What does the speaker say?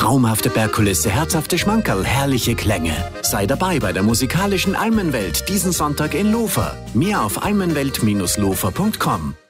Traumhafte Bergkulisse, herzhafte Schmankerl, herrliche Klänge. Sei dabei bei der musikalischen Almenwelt diesen Sonntag in Lofer. Mehr auf almenwelt-lofer.com.